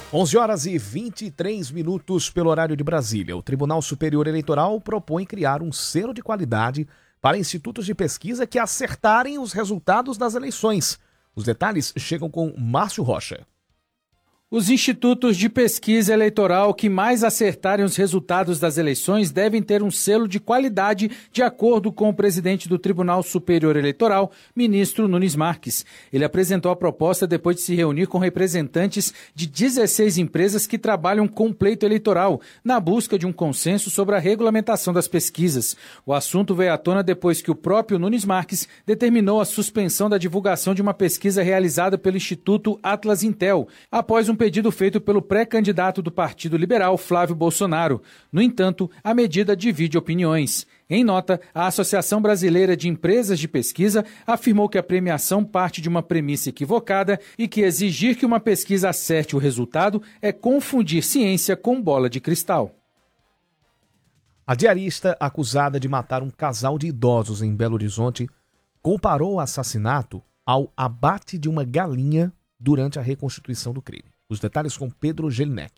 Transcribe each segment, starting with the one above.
11h23 pelo horário de Brasília. O Tribunal Superior Eleitoral propõe criar um selo de qualidade para institutos de pesquisa que acertarem os resultados das eleições. Os detalhes chegam com Márcio Rocha. Os institutos de pesquisa eleitoral que mais acertarem os resultados das eleições devem ter um selo de qualidade, de acordo com o presidente do Tribunal Superior Eleitoral, ministro Nunes Marques. Ele apresentou a proposta depois de se reunir com representantes de 16 empresas que trabalham com pleito eleitoral, na busca de um consenso sobre a regulamentação das pesquisas. O assunto veio à tona depois que o próprio Nunes Marques determinou a suspensão da divulgação de uma pesquisa realizada pelo Instituto Atlas Intel, após um pedido feito pelo pré-candidato do Partido Liberal, Flávio Bolsonaro. No entanto, a medida divide opiniões. Em nota, a Associação Brasileira de Empresas de Pesquisa afirmou que a premiação parte de uma premissa equivocada e que exigir que uma pesquisa acerte o resultado é confundir ciência com bola de cristal. A diarista acusada de matar um casal de idosos em Belo Horizonte comparou o assassinato ao abate de uma galinha durante a reconstituição do crime. Os detalhes com Pedro Gelinek.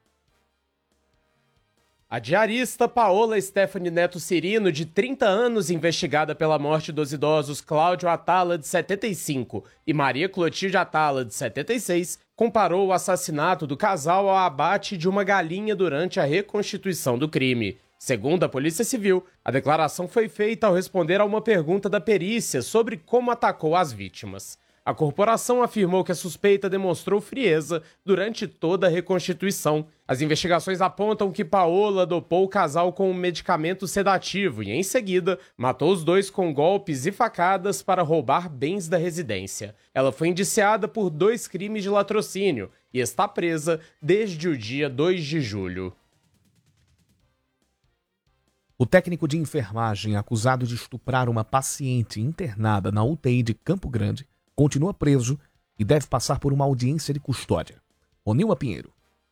A diarista Paola Stephanie Neto Cirino, de 30 anos, investigada pela morte dos idosos Cláudio Atala, de 75, e Maria Clotilde Atala, de 76, comparou o assassinato do casal ao abate de uma galinha durante a reconstituição do crime. Segundo a Polícia Civil, a declaração foi feita ao responder a uma pergunta da perícia sobre como atacou as vítimas. A corporação afirmou que a suspeita demonstrou frieza durante toda a reconstituição. As investigações apontam que Paola dopou o casal com um medicamento sedativo e, em seguida, matou os dois com golpes e facadas para roubar bens da residência. Ela foi indiciada por 2 crimes de latrocínio e está presa desde o dia 2 de julho. O técnico de enfermagem acusado de estuprar uma paciente internada na UTI de Campo Grande continua preso e deve passar por uma audiência de custódia. Onilma Pinheiro.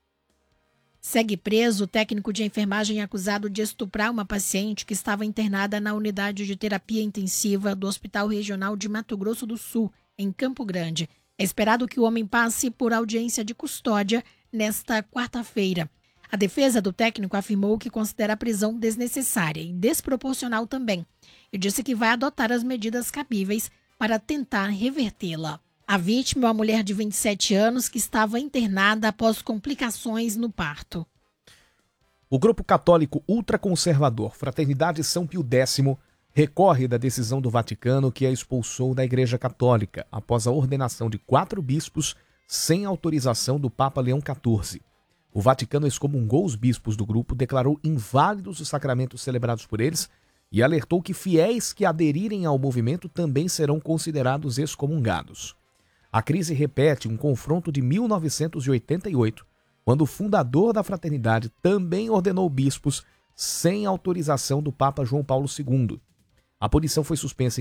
Segue preso o técnico de enfermagem acusado de estuprar uma paciente que estava internada na unidade de terapia intensiva do Hospital Regional de Mato Grosso do Sul, em Campo Grande. É esperado que o homem passe por audiência de custódia nesta quarta-feira. A defesa do técnico afirmou que considera a prisão desnecessária e desproporcional também, e disse que vai adotar as medidas cabíveis para tentar revertê-la. A vítima é uma mulher de 27 anos que estava internada após complicações no parto. O grupo católico ultraconservador Fraternidade São Pio X recorre da decisão do Vaticano que a expulsou da Igreja Católica após a ordenação de 4 bispos sem autorização do Papa Leão XIV. O Vaticano excomungou os bispos do grupo, declarou inválidos os sacramentos celebrados por eles e alertou que fiéis que aderirem ao movimento também serão considerados excomungados. A crise repete um confronto de 1988, quando o fundador da fraternidade também ordenou bispos sem autorização do Papa João Paulo II. A punição foi suspensa em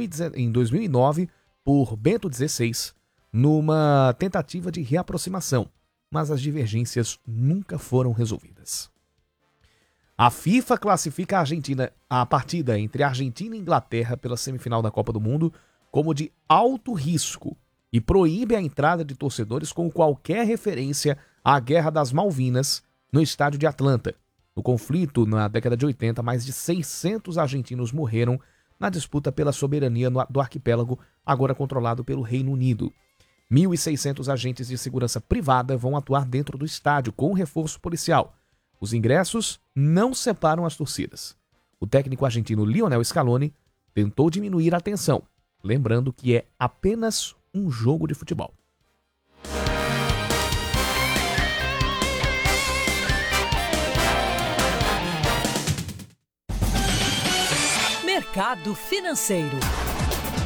2009 por Bento XVI, numa tentativa de reaproximação, mas as divergências nunca foram resolvidas. A FIFA classifica a partida entre Argentina e Inglaterra pela semifinal da Copa do Mundo como de alto risco e proíbe a entrada de torcedores com qualquer referência à Guerra das Malvinas no estádio de Atlanta. No conflito, na década de 80, mais de 600 argentinos morreram na disputa pela soberania do arquipélago, agora controlado pelo Reino Unido. 1.600 agentes de segurança privada vão atuar dentro do estádio com reforço policial. Os ingressos não separam as torcidas. O técnico argentino Lionel Scaloni tentou diminuir a tensão, lembrando que é apenas um jogo de futebol. Mercado Financeiro.